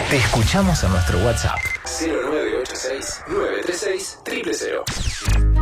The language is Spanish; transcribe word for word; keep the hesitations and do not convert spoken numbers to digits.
Te escuchamos en nuestro WhatsApp cero nueve ocho seis nueve tres seis cero cero cero.